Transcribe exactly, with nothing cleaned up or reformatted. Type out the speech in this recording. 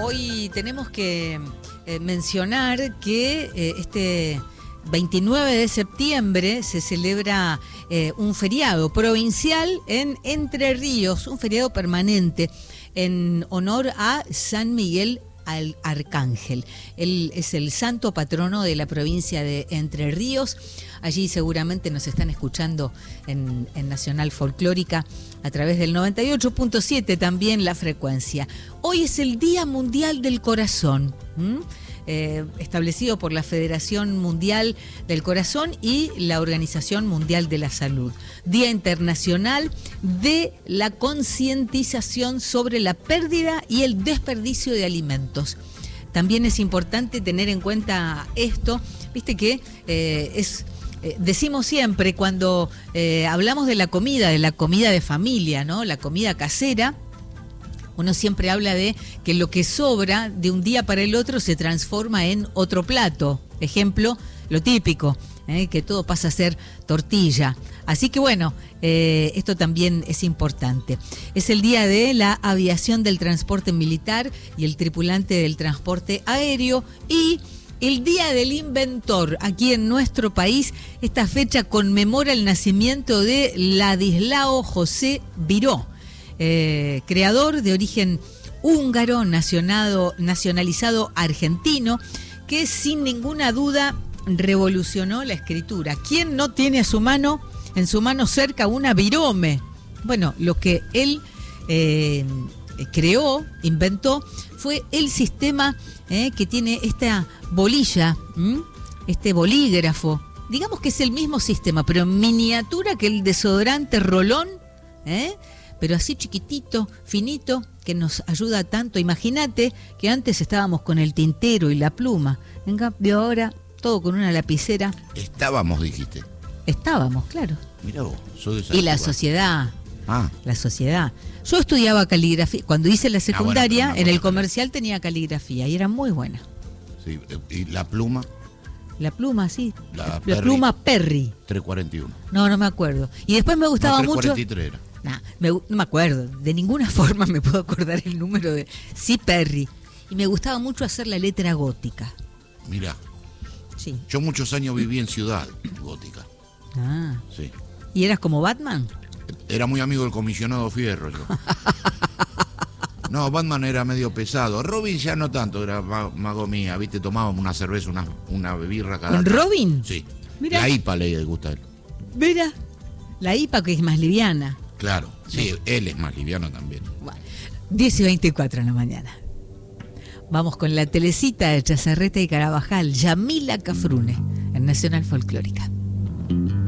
hoy tenemos que eh, mencionar que eh, este veintinueve de septiembre se celebra eh, un feriado provincial en Entre Ríos, un feriado permanente en honor a San Miguel al Arcángel. Él es el santo patrono de la provincia de Entre Ríos. Allí seguramente nos están escuchando en, en Nacional Folclórica a través del noventa y ocho punto siete también la frecuencia. Hoy es el Día Mundial del Corazón, ¿Mm? eh, establecido por la Federación Mundial del Corazón y la Organización Mundial de la Salud. Día Internacional de la concientización sobre la pérdida y el desperdicio de alimentos. También es importante tener en cuenta esto, viste que eh, es... Eh, decimos siempre cuando eh, hablamos de la comida, de la comida de familia, ¿no? La comida casera, uno siempre habla de que lo que sobra de un día para el otro se transforma en otro plato. Ejemplo, lo típico, ¿eh? que todo pasa a ser tortilla. Así que bueno, eh, esto también es importante. Es el día de la aviación del transporte militar y el tripulante del transporte aéreo y el Día del Inventor. Aquí en nuestro país, esta fecha conmemora el nacimiento de Ladislao José Viró, eh, creador de origen húngaro, nacionado, nacionalizado argentino, que sin ninguna duda revolucionó la escritura. ¿Quién no tiene a su mano, en su mano cerca una virome? Bueno, lo que él eh, creó, inventó, fue el sistema eh, que tiene esta bolilla, ¿m? este bolígrafo. Digamos que es el mismo sistema, pero en miniatura que el desodorante Rolón, ¿eh? pero así chiquitito, finito, que nos ayuda tanto. Imagínate que antes estábamos con el tintero y la pluma. En cambio ahora, todo con una lapicera. Estábamos, dijiste. Estábamos, claro. Mirá vos, soy de esa Y la época. sociedad. Ah. La sociedad. Yo estudiaba caligrafía. Cuando hice la secundaria, ah, bueno, en el cosa comercial tenía caligrafía y era muy buena. Sí, y la pluma. La pluma, sí. La La, Perry. pluma Perry. trescientos cuarenta y uno. No, no me acuerdo. Y después me gustaba no, mucho. trescientos cuarenta y tres era. Nah, me, no me acuerdo. De ninguna forma me puedo acordar el número de. Sí, Perry. Y me gustaba mucho hacer la letra gótica. Mirá. Sí. Yo muchos años viví en Ciudad Gótica. Ah. Sí. ¿Y eras como Batman? Era muy amigo del comisionado Fierro yo. No, Batman era medio pesado. Robin ya no tanto, era ma- mago mía, ¿viste? Tomábamos una cerveza, una, una birra cada ¿Con tanto. Robin? Sí. Mirá. La I P A le gusta a él. Mira. La I P A, que es más liviana. Claro, sí, él es más liviano también. Bueno, diez y veinticuatro en la mañana. Vamos con la telecita de Chazarreta y Carabajal, Yamila Cafrune, en Nacional Folclórica.